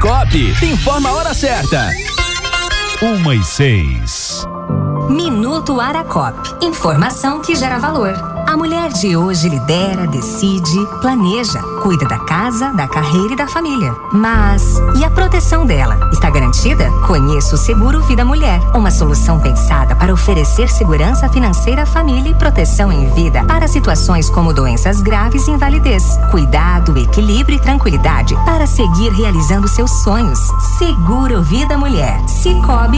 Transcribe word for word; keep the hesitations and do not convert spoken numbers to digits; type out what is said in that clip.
Aracop. Informa a hora certa. Uma e seis. Minuto Aracop. Informação que gera valor. A mulher de hoje lidera, decide, planeja, cuida da casa, da carreira e da família. Mas, e a proteção dela? Está garantida? Conheça o Seguro Vida Mulher, uma solução pensada para oferecer segurança financeira à família e proteção em vida para situações como doenças graves e invalidez. Cuidado, equilíbrio e tranquilidade para seguir realizando seus sonhos. Seguro Vida Mulher. Cicobi